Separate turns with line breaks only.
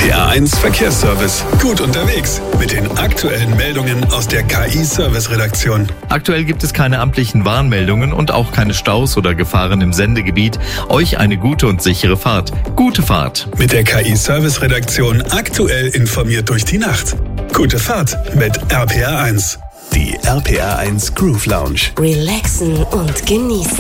RPR1 Verkehrsservice. Gut unterwegs mit den aktuellen Meldungen aus der KI-Service-Redaktion.
Aktuell gibt es keine amtlichen Warnmeldungen und auch keine Staus oder Gefahren im Sendegebiet. Euch eine gute und sichere Fahrt. Gute Fahrt.
Mit der KI-Service-Redaktion aktuell informiert durch die Nacht. Gute Fahrt mit RPR1. Die RPR1 Groove Lounge.
Relaxen und genießen.